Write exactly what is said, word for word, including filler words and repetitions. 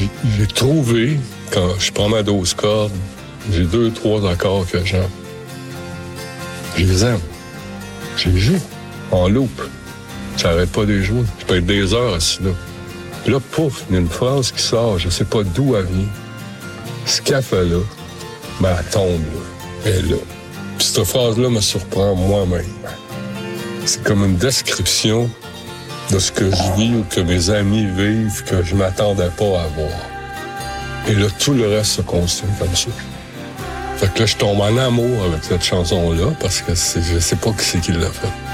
J'ai, j'ai trouvé, quand je prends ma douze cordes, j'ai deux, trois accords que j'aime. Je les aime. Je les joue en loop. J'arrête pas de les jouer. Je peux être des heures assis là. Puis là, pouf, il y a une phrase qui sort, je sais pas d'où elle vient. Ce qu'elle fait là, ben, elle tombe là. Elle est là. Puis cette phrase-là me surprend moi-même. C'est comme une description de ce que je vis ou que mes amis vivent que je m'attendais pas à voir. Et là, tout le reste se construit comme ça. Fait que là, je tombe en amour avec cette chanson-là parce que c'est, je sais pas qui c'est qui l'a fait.